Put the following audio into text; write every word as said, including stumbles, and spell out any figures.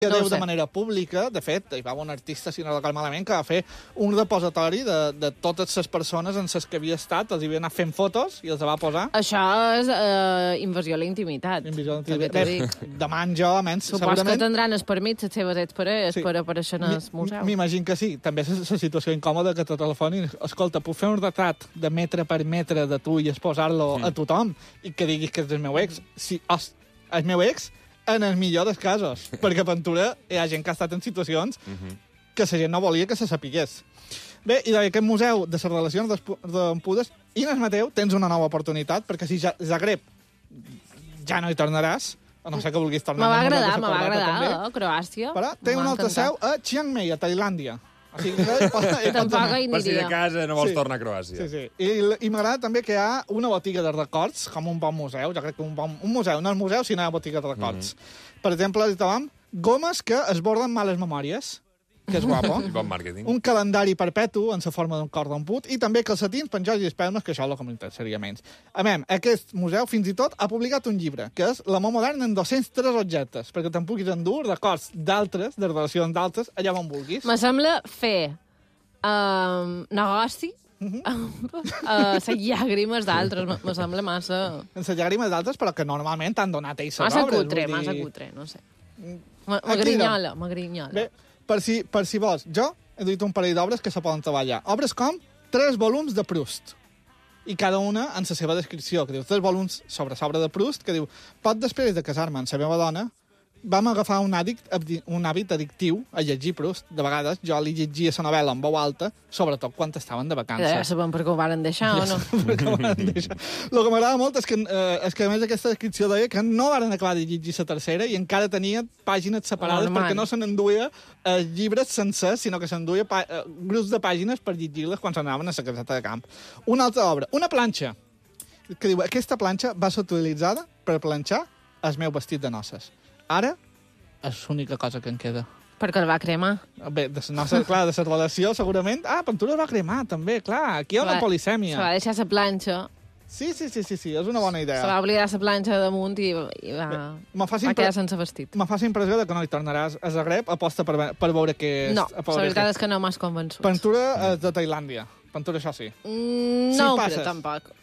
Déu de manera pública. De fet, hi va un artista, si no recordo malament, que va fer un reposatori de, de totes les persones en les que havia estat, els havia anat fent fotos i els va posar. Això és uh, invasió a la intimitat. Invasió a la intimitat. Demant jo, almenys, Supos segurament... que tindran el permís les seves expareres sí. per aparèixer en el museu. M'imagino que sí. També és la situació incòmoda que te telefonin. Escolta, puc fer un retrat de metre per metre de tu i exposar-lo mm. a tothom i que diguis que és el meu ex? Si os, el meu ex... en el millor dels casos, perquè a Ventura hi ha gent que ha estat en situacions uh-huh. que la gent no volia que se sapigués. Bé, i d'aquest museu de les relacions d'empudes, Inés Mateu, tens una nova oportunitat, perquè si Zagreb ja no hi tornaràs, a no ser que vulguis tornar... Me va agradar, me va agradar, eh, Croàcia. Però té una altra seu a Chiang Mai, a Tailàndia. O sigui, tampoc hi per si de aniria. casa no vols sí. tornar a Croàcia. Sí, sí. I, i m'agrada també que hi ha una botiga de records, com un bon museu. Jo crec que un bon un museu, no és museu, sinó una botiga de records. Mm-hmm. Per exemple, hi trobam gomes que esborden males memòries, que és guapo. I bon màrqueting. Un calendari perpetu en la forma d'un cordon put i també calcetins, penjats i espelmes, que això és el que m'interessaria menys. A més, aquest museu fins i tot ha publicat un llibre, que és L'amor modern en dos-cents tres objectes, perquè te'n puguis endur records d'altres, de relacions d'altres, allà on vulguis. Me sembla fer um, negoci amb uh, les llàgrimes d'altres. Me sembla massa... En les llàgrimes d'altres, però que normalment t'han donat ells les massa obres. Cutre, dir... massa cutre, no sé. M'agrinyola, m'agrinyola. Bé, per si, per si vols, jo he dit un parell d'obres que se poden treballar. Obres com tres volums de Proust. I cada una en la seva descripció, que diu tres volums sobre l'obra de Proust, que diu, pot després de casar-me amb la meva dona, vam agafar un, àdict, un hàbit addictiu a llegir Proust. De vegades jo li llegia la novel·la en veu alta, sobretot quan estaven de vacances. Ja sabem per què ho varen deixar, o no? per què ho varen deixar. El que m'agrada molt és que, eh, és que, a més, aquesta descripció deia que no varen acabar de llegir la tercera i encara tenia pàgines separades Normal. perquè no se n'enduia eh, llibres sencers, sinó que s'enduia eh, grups de pàgines per llegir-les quan s'anaven a la caseta de camp. Una altra obra, una planxa, que diu, aquesta planxa va ser utilitzada per planxar el meu vestit de noces. Ara és l'única cosa que em queda. Perquè el va cremar. Bé, de, no sé, clar, de la relació, segurament... Ah, Ventura el va cremar, també, clar. Aquí hi ha una polisèmia. Se va deixar la planxa. Sí, sí, sí, sí, sí, és una bona idea. Se va oblidar la planxa damunt i, i va, Bé, va quedar sense vestit. Me fa la impressió de que no hi tornaràs a Zagreb, aposta per, per veure què és... No, la veritat és que no m'has convençut. Ventura és de Tailàndia. Ventura, això sí. Mm, no ho crec, tampoc.